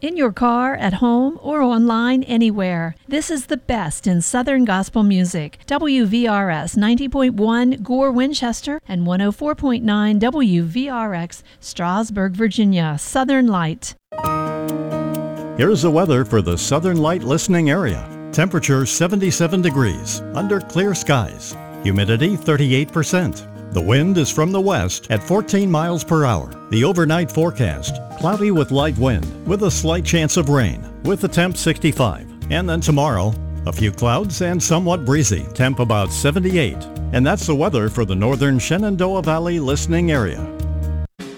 In your car, at home, or online, anywhere. This is the best in Southern gospel music. WVRS 90.1 Gore, Winchester, and 104.9 WVRX Strasburg, Virginia. Southern Light. Here's the weather for the Southern Light listening area. Temperature 77 degrees, under clear skies. Humidity 38%. The wind is from the west at 14 miles per hour. The overnight forecast, cloudy with light wind, with a slight chance of rain, with the temp 65. And then tomorrow, a few clouds and somewhat breezy, temp about 78. And that's the weather for the northern Shenandoah Valley listening area.